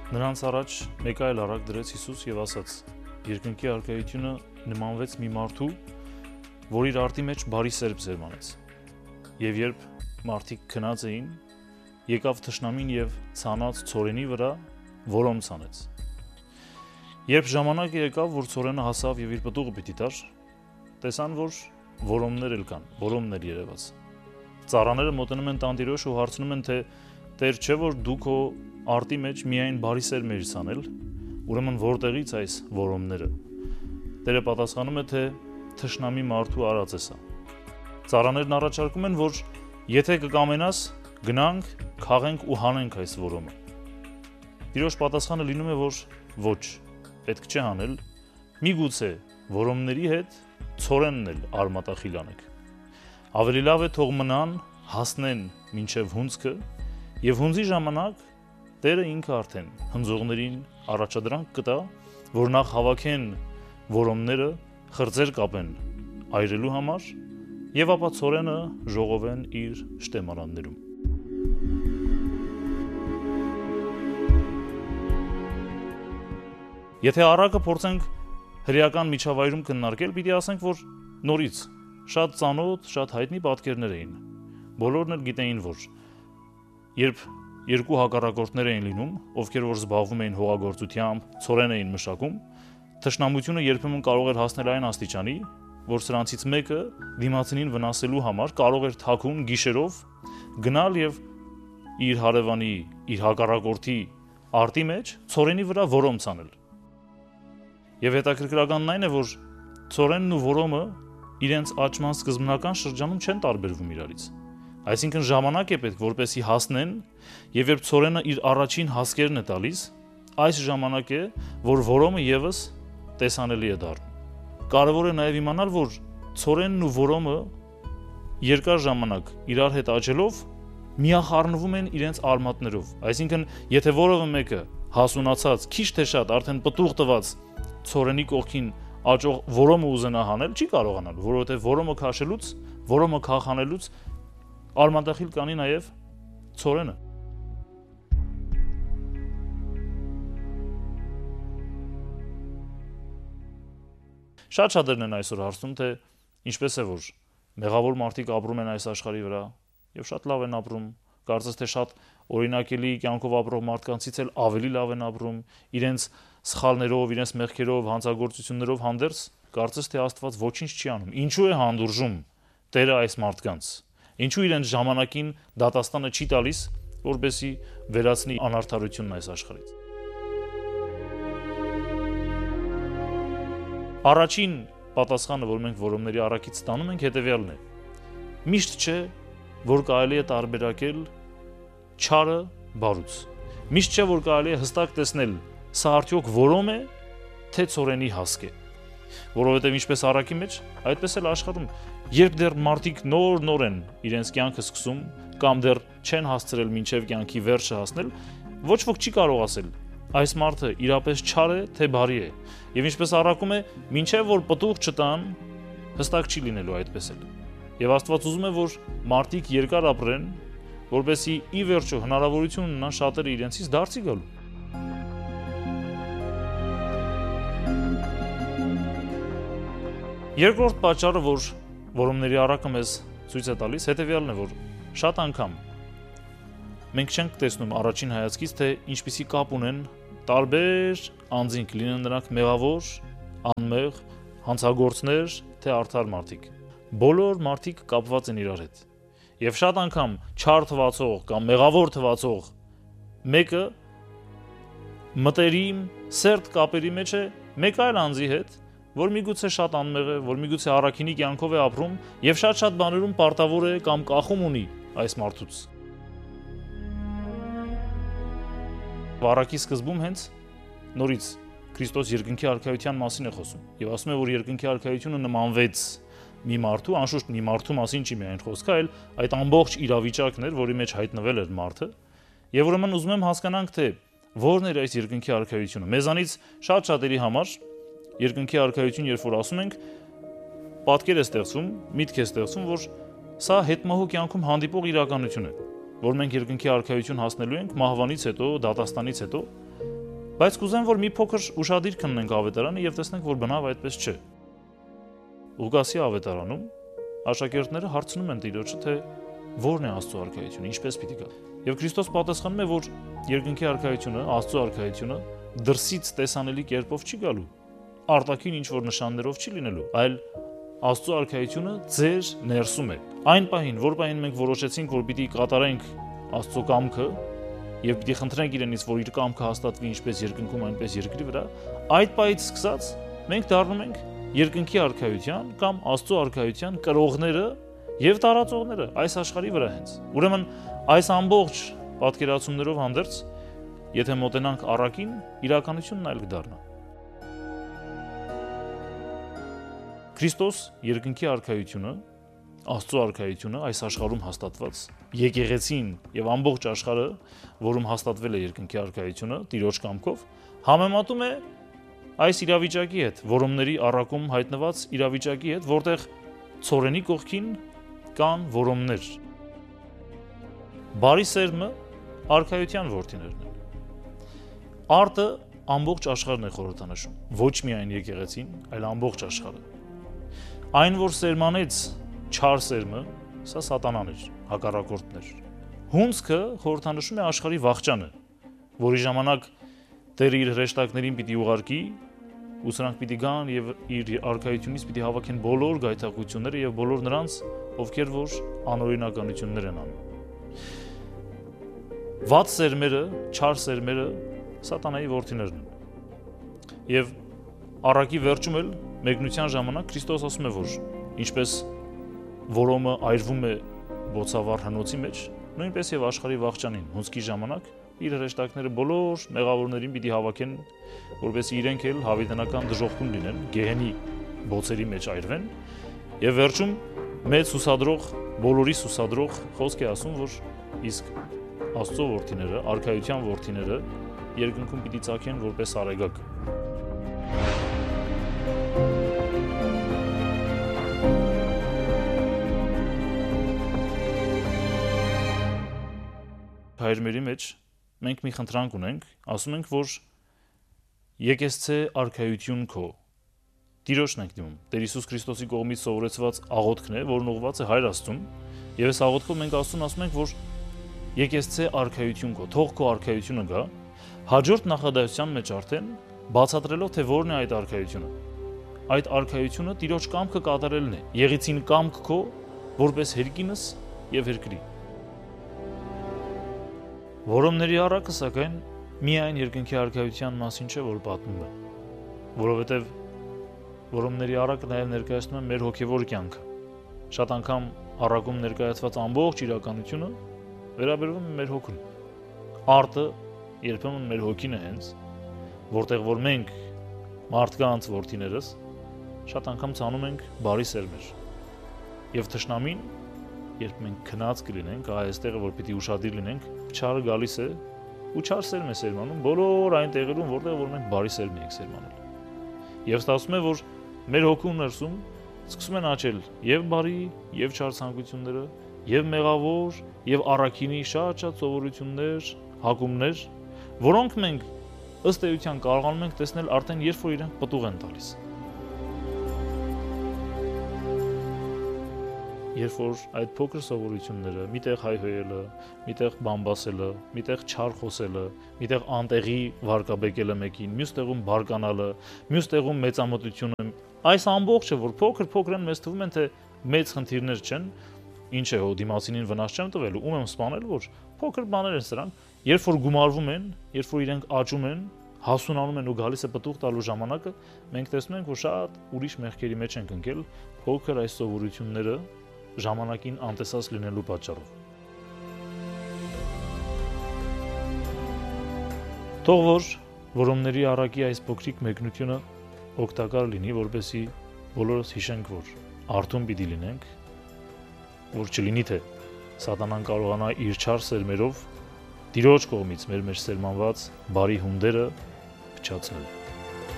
Նրանց առաջ մեկ այլ առակ դրեց Հիսուս եւ ասաց. երկնքի արքայությունը նմանվեց մի մարդու, որ իր արտի մեջ բարի սերբ զերմանեց։ Եվ երբ մարդիկ քնած էին, եկավ թշնամին եւ ցանած ցորենի վրա որոմ ցանեց։ Երբ ժամանակը եկավ, որ ցորենը հասավ եւ իր պտուղը պիտի տար, տեսան, որ որոմներ էլ կան, որոմներ երևաց։ Ծառաները մոտենում են տանտիրոջ ու հարցնում են, թե Տեր, չէ՞ որ դու քո արտի մեջ միայն բարի սերմ ես ցանել, ուրեմն որտեղից այս որոմները։ Տերը պատասխանում է, թե թշնամի մարդու արած է սա։ Ծառաներն առաջարկում են, որ եթե կկամենաս, գնանք, քաղենք ու հանենք այս որոմը։ Տիրոջ պատասխանը լինում է, որ ոչ, պետք չէ հանել, միգուցե որոմների հետ ցորենն էլ արմատախիլ անեք։ Ավելի լավ է թող մնան, հասնեն մինչև հունձքը, եւ հունձի ժամանակ Տերը ինքը արդեն հնձողներին առաջադրանք կտա, որ նախ հավաքեն որոմները, խրձեր կապեն այրելու համար եւ ապա ցորենը ժողովեն իր շտեմարաններում։ Եթե առակը փորձենք հրեական միջավայրում քննարկել, պիտի ասենք, որ նորից շատ ծանոթ, շատ հայտնի պատկերներ էին։ Բոլորն էլ գիտեին, որ երբ երկու հակառակորդներ էին լինում, ովքեր որ զբաղվում էին հողագործությամբ, ցորեն էին մշակում, թշնամությունը երբեմն կարող էր հասնել այն աստիճանի, որ սրանցից մեկը դիմացինին վնասելու համար կարող էր թաքուն գիշերով գնալ եւ իր հարևանի, իր հակառակորդի արտի մեջ ցորենի վրա որոմ ցանել։ Եվ հետաքրքրականն այն է, որ ցորենն ու որոմը իրենց աճման սկզբնական շրջանում չեն տարբերվում իրարից։ Այսինքն ժամանակ է պետք, որպեսզի հասնեն, եւ երբ ցորենը իր առաջին հասկերն է տալիս, այս ժամանակ է, որ որոմը եւս տեսանելի է դառնում։ Կարևոր է նաեւ իմանալ, որ ցորենն ու որոմը երկար ժամանակ իրար հետ աճելով միախառնվում են իրենց արմատներով։ Այսինքն, եթե որևէ մեկը հասունացած, քիչ թե շատ արդեն պտուղ տված ցորենի կողքին աճող որոմը ուզենա հանել, չի կարողանալ, որովհետեւ որոմը քաշելուց, որոմը քախանելուց արմատախիլ կանի նաև ցորենը։ Շատ շատերն են այսօր հարցնում, թե ինչպես է, որ մեղավոր մարդիկ ապրում են այս աշխարհի վրա եւ շատ լավ են ապրում, կարծես թե շատ օրինակելի կյանքով ապրող մարդկանցից էլ ավելի լավ են ապրում, իրենց սխալներով, իրենց մեղքերով, հանցագործություններով հանդերձ, կարծես թե Աստված ոչինչ չի անում։ Ինչու է հանդուրժում Տերը այս մարդկանց։ Ինչու իրենց ժամանակին դատաստանը չի տալիս, որպեսզի վերացնի անարդարությունն այս աշխարհից։ Առաջին պատասխանը, որ մենք որոմների առաքից ստանում ենք, հետևյալն է. միշտ չէ, որ կարելի է տարբերակել չարը բարուց։ Միշտ չէ, որ կարելի է հստակ տեսնել, սա արդյոք որոմ է, թե ցորենի հասկ է։ Որովհետև ինչպես առակի մեջ, այդպես էլ աշխարհում, երբ դեռ մարդիկ նոր են իրենց կյանքը սկսում կամ դեռ չեն հասցրել մինչև կյանքի վերջը հասնել, ոչ ոք չի կարող ասել այս մարդը իրապես չար է, թե բարի է։ Եվ ինչպես առակում է, մինչև որ պտուղ չտան, հստակ չի լինելու այդպես էլ։ Եվ Աստված ուզում է, որ մարդիկ երկար ապրեն, որպեսզի ի վերջո հնարավորություն ունենան շատերը իրենցից դարձի գալու։ Երկրորդ պատճառը, որ որոմների առակը մեզ ցույց է տալիս, հետևյալն է, որ շատ անգամ մենք չենք տեսնում առաջին հայացքից, թե ինչպիսի կապ ունեն տարբեր անձինք, լինեն նրանք մեղավոր, անմեղ, հանցագործներ, թե արդար մարդիկ։ Բոլոր մարդիկ կապված են իրար հետ։ Եվ շատ անգամ չար թվացող կամ մեղավոր թվացող մեկը մտերիմ, սերտ կապերի մեջ է մեկ այլ անձի հետ, որ միգուցե շատ անմեղ է, որ միգուցե առաքինի կյանքով է ապրում եւ շատ բաներում պարտավոր է կամ կախում ունի այս մարդուց։ Առակի սկզբում հենց նորից Քրիստոս երկնքի արքայության մասին է խոսում եւ ասում է, որ երկնքի արքայությունը նմանվեց մի մարդու, անշուշտ մի մարդու մասին չի միայն խոսքը, այլ այդ ամբողջ իրավիճակն էր, որի մեջ հայտնվել էր մարդը, եւ ուրեմն ուզում եմ հասկանանք, թե որն էր այս երկնքի արքայությունը։ Մեզանից շատերի համար երկնքի արքայություն, երբ որ ասում ենք, պատկեր է ստեղծվում, միտք է ստեղծվում, որ սա հետմահու կյանքում հանդիպող իրականություն է, որ մենք երկնքի արքայություն հասնելու ենք մահվանից հետո, դատաստանից հետո, Բայց կուզեմ, որ մի փոքր ուշադիր քննենք ավետարանը եւ տեսնենք, որ բնավ այդպես չէ։ Ղուկասի ավետարանում աշակերտները հարցնում են Տիրոջը, թե ո՞րն է Աստծո արքայությունը, ինչպես պիտի գա։ Եվ Քրիստոս պատասխանում է, որ երկնքի արքայությունը, Աստծո արքայությունը դրսից տեսանելի կերպով չի գալու, արտաքին ինչ-որ նշաններով չի լինելու, այլ Աստծո արքայությունը ձեր ներսում է։ Այն պահին, որ պահին մենք որոշեցինք, որ պիտի կատարենք Աստծո կամքը եւ պիտի խնդրենք իրենից, որ իր կամքը հաստատվի ինչպես երկնքում, այնպես երկրի վրա, այդ պահից սկսած մենք դառնում ենք երկնքի արքայության կամ Աստծո արքայության կրողները եւ տարածողները այս աշխարհի վրա հենց։ Ուրեմն այս ամբողջ պատկերացումներով հանդերձ, եթե մոտենանք առակին, իրականությունն այլ կդառնա։ Քրիստոս երկնքի արքայությունը, Աստծո արքայությունը այս աշխարհում հաստատված եկեղեցին եւ ամբողջ աշխարհը, որում հաստատվել է երկնքի արքայությունը Տիրոջ կամքով, համեմատում է այս իրավիճակի հետ, որոմների առակում հայտնված իրավիճակի հետ, որտեղ ցորենի կողքին կան որոմներ։ Բարի սերմը արքայության որդիներն են։ Արտը ամբողջ աշխարհն է խորհրդանշում, ոչ միայն եկեղեցին, այլ ամբողջ աշխարհը։ Այն, որ սերմանեց չար սերմը, սա սատանան էր, հակառակորդներ։ Հունձքը խորհրդանշում է աշխարհի վախճանը, որի ժամանակ Տերը իր հրեշտակներին պիտի ուղարկի, ու սրանք պիտի գան եւ իր արքայությունից պիտի հավաքեն բոլոր գայթակղությունները եւ բոլոր նրանց, ովքեր որ անօրինականություններ են անում։ Վատ սերմերը, չար սերմերը սատանայի որդիներն են։ Եվ առակի վերջում էլ մեկնության ժամանակ Քրիստոս ասում է, որ ինչպես որոմը այրվում է բոցավառ հնոցի մեջ, նույնպես եւ աշխարհի վախճանին հունձքի ժամանակ իր հրեշտակները բոլոր մեղավորներին պիտի հավաքեն, որովհետեւ իրենք էլ հավիտենական դժոխքում լինեն, գեհենի բոցերի մեջ այրվեն, եւ վերջում մեծ սուսադրող, բոլորի սուսադրող խոսք է ասում, որ իսկ Աստծո որդիները, արքայության որդիները երկնքում պիտի ծագեն որպես արեգակ։ Հայրմերի մեջ մենք մի խնդրանք ունենք, ասում ենք, որ եկեսցե արքայություն քո։ Տիրոջն ենք դիմում։ Տեր Հիսուս Քրիստոսի կողմից սովորեցված աղոթքն է, որն ուղղված է Հայր Աստծուն, եւ այս աղոթքով մենք Աստծուն ասում ենք, որ եկեսցե արքայություն քո, թող քո արքայությունը գա, հաջորդ նախադասության մեջ արդեն բացատրելով, թե որն է այդ արքայությունը։ Այդ արքայությունը Տիրոջ կամքը կատարելն է։ Եղիցին կամք քո, որպես հերկինս եւ հերկրի։ Որոմների առակը, սակայն, միայն երկնքի արքայության մասին չէ, որ պատմում է, որովհետև որոմների առակը նաև ներկայացնում է մեր հոգևոր կյանքը։ Շատ անգամ առակում ներկայացված ամբողջ իրականությունը վերաբերվում է մեր հոգուն։ Արտը երբեմն մեր հոգին է հենց, որտեղ որ մենք մարդկանց որդիներս շատ անգամ ցանում ենք բարի սերմեր։ Եվ թշնամին, երբ մենք քնած կլինենք, այստեղը որ պիտի ուշադիր լինենք, չարը գալիս է ու չար սերմ է սերմանում բոլոր այն տեղերում, որտեղ որ մենք բարի սերմ ենք սերմանել։ Եվ ստացվում է, որ մեր հոգու ներսում սկսում են աճել եւ բարի, եւ չար ցանկությունները, եւ մեղավոր, եւ առաքինի շատ սովորություններ, հակումներ, որոնք մենք ըստ էության կարողանում ենք տեսնել արդեն երբ որ իրենք պտուղ են տալիս։ Երբ որ այդ փոքր սովորությունները, միտեղ հայհոյելը, միտեղ բամբասելը, միտեղ չար խոսելը, միտեղ անտեղի վարկաբեկելը մեկին, մյուս տեղում բարկանալը, մյուս տեղում մեծամտությունը, այս ամբողջը, որ փոքր են, մեզ թվում են, թե մեծ խնդիրներ չեն, ինչ է հո դիմացինին վնաս չեմ տվել, ում եմ սպանել, որ փոքր բաներ են սրանք, երբ որ գումարվում են, երբ որ իրենք աճում են, հասունանում են ու գալիս է պտուղ տալու ժամանակը, մենք տեսնում ենք, որ շատ ուրիշ մեղքերի մեջ ենք ընկել, փոքր այս սովորությունները ժամանակին անտեսած լինելու պատճառով։ Թող որ որոմների առակի այս փոքրիկ մեկնությունը օգտակար լինի, որպեսզի բոլորս հիշենք, որ արթուն պիտի լինենք, որ չլինի թե սատանան կարողանա իր չար սերմերով Տիրոջ կողմից մեր մեջ սերմանված բարի հունդերը փչացնել։